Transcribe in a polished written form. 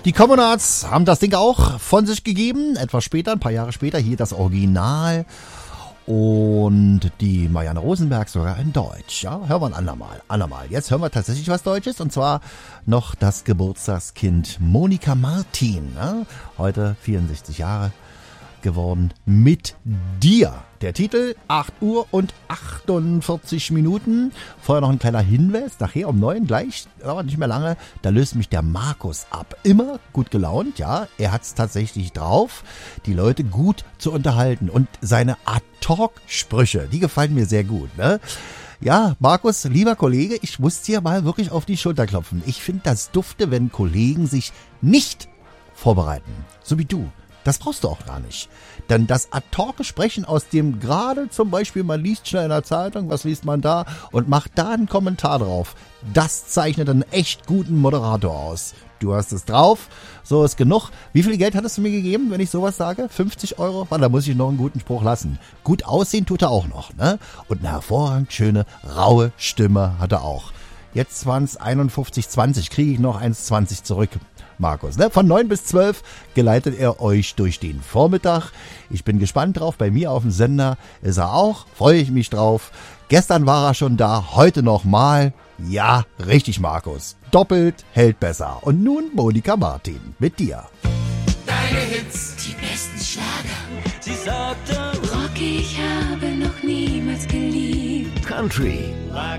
Die Communards haben das Ding auch von sich gegeben. Etwas später, ein paar Jahre später, hier das Original. Und die Marianne Rosenberg sogar in Deutsch. Ja, hören wir ein andermal. Jetzt hören wir tatsächlich was Deutsches. Und zwar noch das Geburtstagskind Monika Martin. Ja, heute 64 Jahre geworden. Mit dir. Der Titel 8 Uhr und 48 Minuten. Vorher noch ein kleiner Hinweis. Nachher um 9 gleich, aber nicht mehr lange, da löst mich der Markus ab. Immer gut gelaunt, ja. Er hat es tatsächlich drauf, die Leute gut zu unterhalten. Und seine Ad-Talk-Sprüche, die gefallen mir sehr gut, ne? Ja, Markus, lieber Kollege, ich muss dir mal wirklich auf die Schulter klopfen. Ich finde das dufte, wenn Kollegen sich nicht vorbereiten. So wie du. Das brauchst du auch gar nicht. Denn das Ad-Hoc-Sprechen aus dem gerade zum Beispiel, man liest schnell in der Zeitung, was liest man da und macht da einen Kommentar drauf. Das zeichnet einen echt guten Moderator aus. Du hast es drauf, so ist genug. Wie viel Geld hattest du mir gegeben, wenn ich sowas sage? 50 Euro? Da muss ich noch einen guten Spruch lassen. Gut aussehen tut er auch noch, ne? Und eine hervorragend schöne, raue Stimme hat er auch. Jetzt waren es 51,20, kriege ich noch 1,20 zurück. Markus, ne? Von 9 bis 12 geleitet er euch durch den Vormittag. Ich bin gespannt drauf. Bei mir auf dem Sender ist er auch. Freue ich mich drauf. Gestern war er schon da, heute nochmal. Ja, richtig, Markus. Doppelt hält besser. Und nun Monika Martin mit dir. Deine Hits, Die besten Schlager. sie sagte, Rock, ich habe noch niemals geliebt. Country.